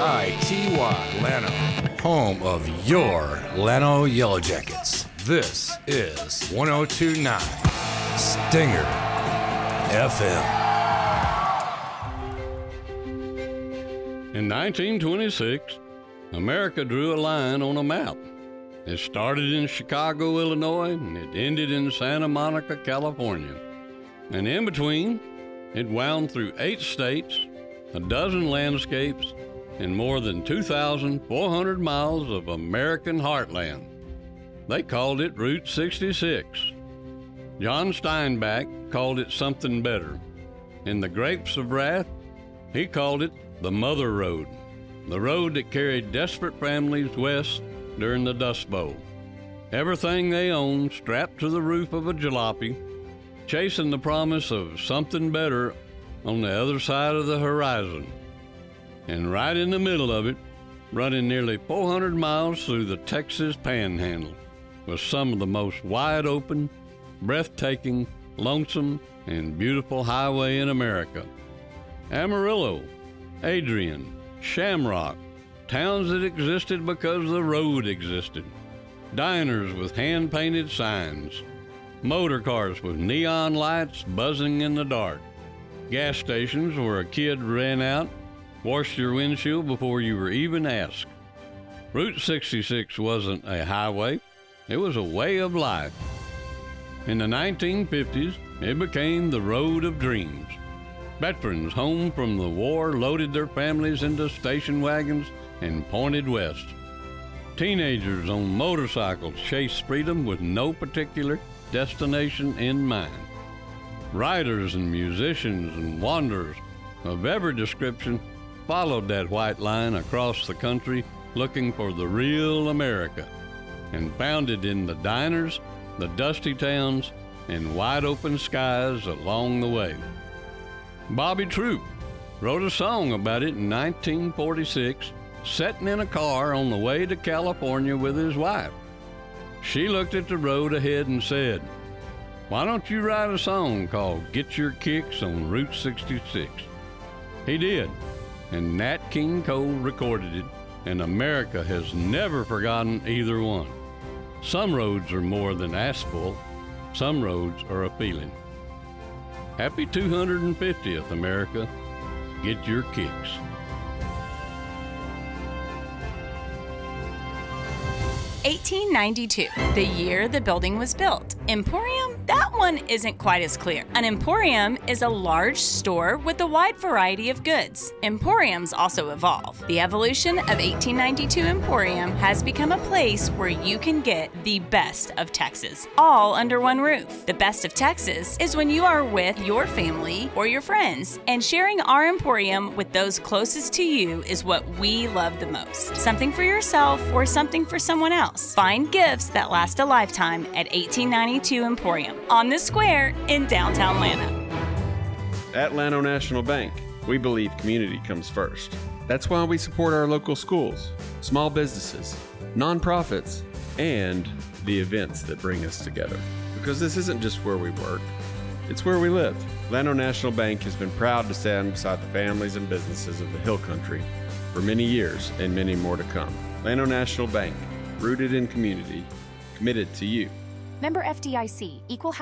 Llano, home of your Llano Yellow Jackets. This is 102.9 Stinger FM. In 1926, America drew a line on a map. It started in Chicago, Illinois, and it ended in Santa Monica, California. And in between, it wound through 8 states, a dozen landscapes, and more than 2,400 miles of American heartland. They called it Route 66. John Steinbeck called it something better. In The Grapes of Wrath, he called it the Mother Road, the road that carried desperate families west during the Dust Bowl. Everything they owned strapped to the roof of a jalopy, chasing the promise of something better on the other side of the horizon. And right in the middle of it, running nearly 400 miles through the Texas Panhandle, was some of the most wide open, breathtaking, lonesome, and beautiful highway in America. Amarillo, Adrian, Shamrock, towns that existed because the road existed. Diners with hand-painted signs. Motor cars with neon lights buzzing in the dark. Gas stations where a kid ran out, washed your windshield before you were even asked. Route 66 wasn't a highway, it was a way of life. In the 1950s, it became the Road of Dreams. Veterans home from the war loaded their families into station wagons and pointed west. Teenagers on motorcycles chased freedom with no particular destination in mind. Writers and musicians and wanderers of every description followed that white line across the country looking for the real America, and found it in the diners, the dusty towns, and wide open skies along the way. Bobby Troup wrote a song about it in 1946, sitting in a car on the way to California with his wife. She looked at the road ahead and said, "Why don't you write a song called Get Your Kicks on Route 66? He did, and Nat King Cole recorded it, and America has never forgotten either one. Some roads are more than asphalt. Some roads are a feeling. Happy 250th, America. Get your kicks." 1892, the year the building was built. Emporium? That one isn't quite as clear. An emporium is a large store with a wide variety of goods. Emporiums also evolve. The evolution of 1892 Emporium has become a place where you can get the best of Texas, all under one roof. The best of Texas is when you are with your family or your friends, and sharing our Emporium with those closest to you is what we love the most. Something for yourself or something for someone else. Find gifts that last a lifetime at 1892 Emporium on the square in downtown Llano. At Llano National Bank, we believe community comes first. That's why we support our local schools, small businesses, nonprofits, and the events that bring us together. Because this isn't just where we work, it's where we live. Llano National Bank has been proud to stand beside the families and businesses of the Hill Country for many years and many more to come. Llano National Bank, rooted in community, committed to you. Member FDIC, Equal